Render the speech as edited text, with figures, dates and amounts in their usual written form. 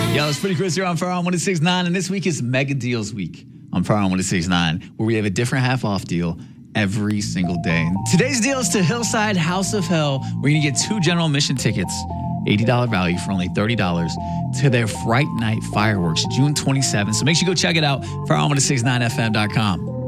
Yo, it's Pretty Chris here on Fire on 106.9, and this week is Mega Deals Week on Fire on 106.9, where we have a different half-off deal every single day. And today's deal is to Hillside House of Hell, where you can get 2 general admission tickets, $80 value for only $30, to their Fright Night Fireworks, June 27th. So make sure you go check it out, fireon1069fm.com.